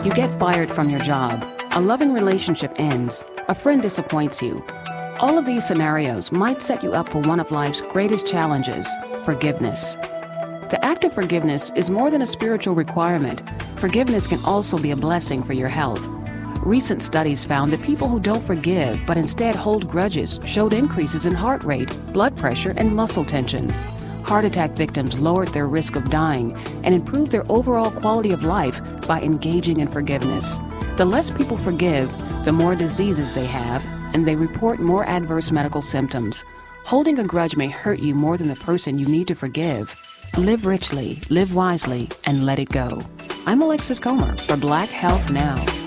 You get fired from your job. A loving relationship ends. A friend disappoints you. All of these scenarios might set you up for one of life's greatest challenges, forgiveness. The act of forgiveness is more than a spiritual requirement. Forgiveness can also be a blessing for your health. Recent studies found that people who don't forgive but instead hold grudges showed increases in heart rate, blood pressure, and muscle tension. Heart attack victims lowered their risk of dying and improved their overall quality of life by engaging in forgiveness. The less people forgive, the more diseases they have, and they report more adverse medical symptoms. Holding a grudge may hurt you more than the person you need to forgive. Live richly, live wisely, and let it go. I'm Alexis Comer for Black Health Now.